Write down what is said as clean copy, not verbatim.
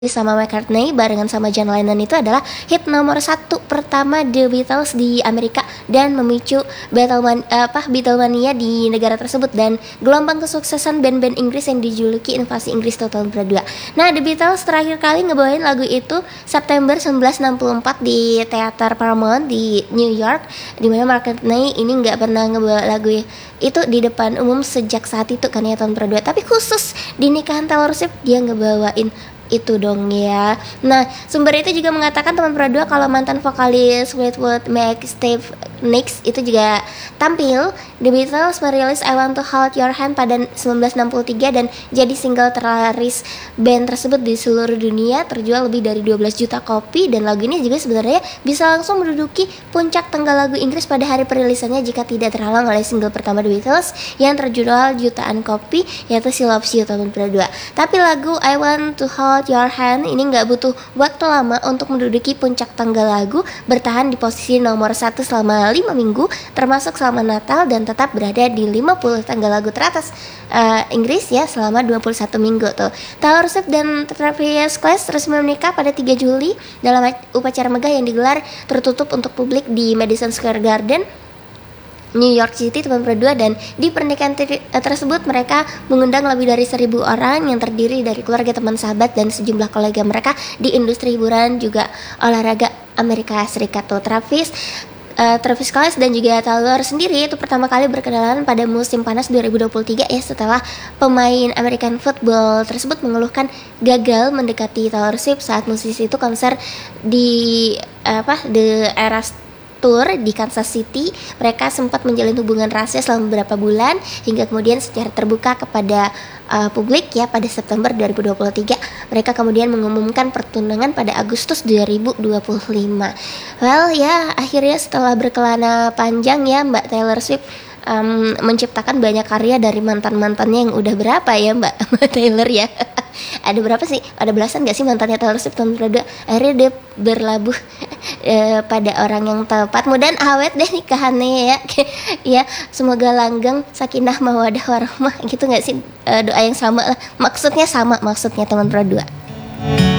sama McCartney barengan sama John Lennon itu adalah hit nomor 1 pertama The Beatles di Amerika dan memicu Beatlemania di negara tersebut dan gelombang kesuksesan band-band Inggris yang dijuluki invasi Inggris tahun kedua. Nah, The Beatles terakhir kali ngebawain lagu itu September 1964 di Teater Paramount di New York, di mana McCartney ini nggak pernah ngebawa lagu itu di depan umum sejak saat itu kan ya, tahun kedua. Tapi khusus di nikahan Taylor Swift dia ngebawain itu dong ya. Nah, sumber itu juga mengatakan teman Pradua kalau mantan vokalis Fleetwood Mac Steve Nicks itu juga tampil. The Beatles merilis I Want to Hold Your Hand pada 1963 dan jadi single terlaris band tersebut di seluruh dunia, terjual lebih dari 12 juta kopi dan lagu ini juga sebenarnya bisa langsung menduduki puncak tanggal lagu Inggris pada hari perilisannya jika tidak terhalang oleh single pertama The Beatles yang terjual jutaan kopi, yaitu She Loves You tahun kedua. Tapi lagu I Want to Hold Your Hand ini nggak butuh waktu lama untuk menduduki puncak tanggal lagu, bertahan di posisi nomor 1 selama 5 minggu, termasuk selama Natal, dan tetap berada di 50 tanggal lagu teratas Inggris ya selama 21 minggu tuh. Taylor Swift dan Travis Kelce resmi menikah pada 3 Juli dalam upacara megah yang digelar tertutup untuk publik di Madison Square Garden, New York City teman berdua, dan di pernikahan tersebut mereka mengundang lebih dari 1.000 orang yang terdiri dari keluarga, teman, sahabat, dan sejumlah kolega mereka di industri hiburan juga olahraga Amerika Serikat tuh. Travis Kelce dan juga Taylor sendiri itu pertama kali berkenalan pada musim panas 2023 ya, setelah pemain American football tersebut mengeluhkan gagal mendekati Taylor Swift saat musisi itu konser di The Eras Tour di Kansas City. Mereka sempat menjalin hubungan rahasia selama beberapa bulan hingga kemudian secara terbuka kepada publik ya pada September 2023. Mereka kemudian mengumumkan pertunangan pada Agustus 2025. Well ya, akhirnya setelah berkelana panjang ya, Mbak Taylor Swift menciptakan banyak karya dari mantan-mantannya yang udah berapa ya Mbak Taylor ya. Ada berapa sih? Ada belasan gak sih mantannya Taylor Swift tahun kedua? Akhirnya dia berlabuh pada orang yang tepat. Mudahan awet deh nikahannya ya. Ya, semoga langgeng, sakinah mawadah warahmah gitu gak sih? Doa yang sama lah. Maksudnya sama, maksudnya teman berdua.